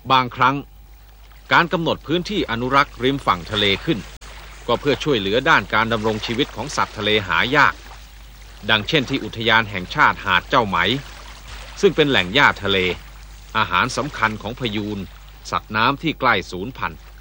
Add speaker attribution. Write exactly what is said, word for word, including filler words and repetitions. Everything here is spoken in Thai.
Speaker 1: บางครั้งการกำหนดพื้นที่อนุรักษ์ริมฝั่งทะเลขึ้นก็เพื่อช่วยเหลือด้านการดำรงชีวิตของสัตว์ทะเลหายากดังเช่นที่อุทยานแห่งชาติหาดเจ้าไหมซึ่งเป็นแหล่งหญ้าทะเลอาหารสำคัญของพยูนสัตว์น้ำที่ใกล้สูญพันธุ์